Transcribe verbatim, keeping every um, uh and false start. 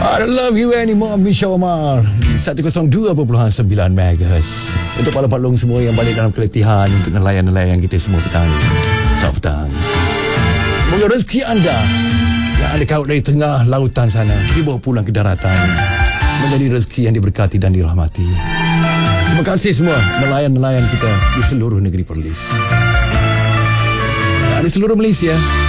I don't love you anymore, Misha Omar di seratus dua perpuluhan sembilan megahertz. Untuk palung-palung semua yang balik dalam keletihan, untuk nelayan-nelayan kita semua petang ni, selamat petang. Semoga rezeki anda yang anda kaut dari tengah lautan sana dibawa pulang ke daratan menjadi rezeki yang diberkati dan dirahmati. Terima kasih semua nelayan-nelayan kita di seluruh negeri Perlis dan di seluruh Malaysia.